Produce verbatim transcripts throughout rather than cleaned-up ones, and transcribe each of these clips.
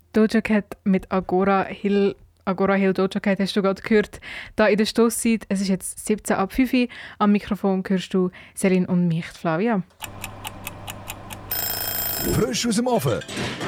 Doja Cat mit Agora Hill. Agora Hill Doja Cat hast du gerade gehört. Da in der Stosszeit, es ist jetzt siebzehn ab fünf Uhr. Am Mikrofon hörst du Celine und mich, Flavia. Frisch aus dem Ofen.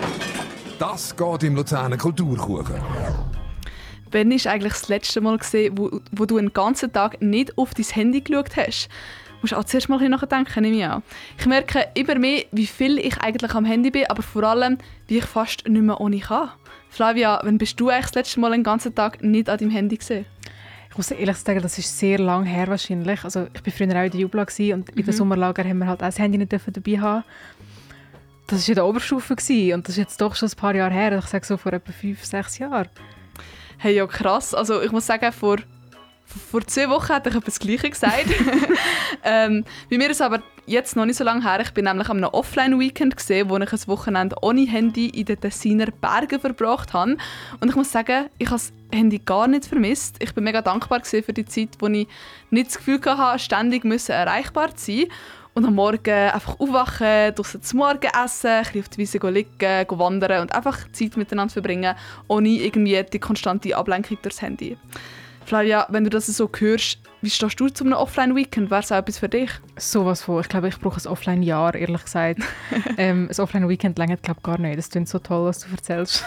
Das geht im Luzerner Kulturkuchen. Wann war eigentlich das letzte Mal, gewesen, wo, wo du einen ganzen Tag nicht auf dein Handy geschaut hast? Du musst auch zuerst mal ein bisschen nachdenken, nehme ich an. Ich merke immer mehr, wie viel ich eigentlich am Handy bin, aber vor allem, wie ich fast nicht mehr ohne kann. Flavia, wann bist du eigentlich das letzte Mal einen ganzen Tag nicht an deinem Handy gewesen? Ich muss ehrlich sagen, das ist sehr lang her wahrscheinlich. Also ich war früher auch in der Jubla und in Mhm. den Sommerlager haben wir halt auch das Handy nicht dabei haben. Das war in der Oberstufe gewesen, und das ist jetzt doch schon ein paar Jahre her. Ich sage so vor etwa fünf, sechs Jahren. Hey, ja krass. Also ich muss sagen, vor, vor zwei Wochen hätte ich etwas das Gleiche gesagt. ähm, bei mir ist es aber jetzt noch nicht so lange her. Ich bin nämlich an einem Offline-Weekend gesehen, wo ich ein Wochenende ohne Handy in den Tessiner Bergen verbracht habe. Und ich muss sagen, ich habe das Handy gar nicht vermisst. Ich bin mega dankbar für die Zeit, wo ich nicht das Gefühl hatte, ständig müssen erreichbar zu sein. Und am Morgen einfach aufwachen, draussen zum Morgen essen, ein bisschen auf der Wiese liegen, gehen wandern und einfach Zeit miteinander verbringen, ohne irgendwie die konstante Ablenkung durchs Handy. Flavia, wenn du das so hörst, wie stehst du zu einem Offline-Weekend? Wäre es auch etwas für dich? Sowas von. Ich glaube, ich brauche ein Offline-Jahr, ehrlich gesagt. ähm, ein Offline-Weekend reicht, glaube ich, gar nicht. Das klingt so toll, was du erzählst.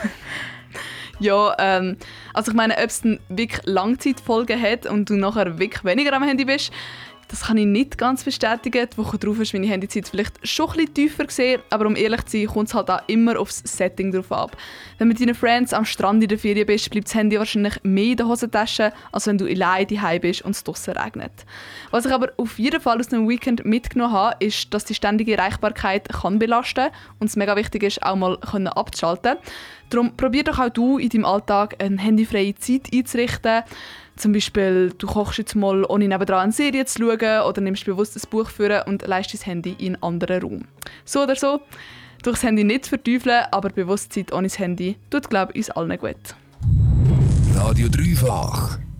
Ja, ähm, also ich meine, ob es dann wirklich Langzeitfolgen hat und du nachher wirklich weniger am Handy bist, das kann ich nicht ganz bestätigen. Die Woche darauf ist meine Handyzeit vielleicht schon ein bisschen tiefer gesehen, aber um ehrlich zu sein, kommt es halt auch immer aufs Setting drauf ab. Wenn du mit deinen Friends am Strand in der Ferien bist, bleibt das Handy wahrscheinlich mehr in der Hosentasche, als wenn du allein daheim bist und es draussen regnet. Was ich aber auf jeden Fall aus einem Weekend mitgenommen habe, ist, dass die ständige Erreichbarkeit kann belasten und es mega wichtig ist, auch mal abzuschalten. Darum probier doch auch du in deinem Alltag eine handyfreie Zeit einzurichten. Zum Beispiel, du kochst jetzt mal, ohne nebendran eine Serie zu schauen, oder nimmst bewusst ein Buch vor und leist dein Handy in einen anderen Raum. So oder so, durch das Handy nicht verteufeln, aber Bewusstsein ohne das Handy tut, glaube ich, uns allen gut. Radio Dreifach.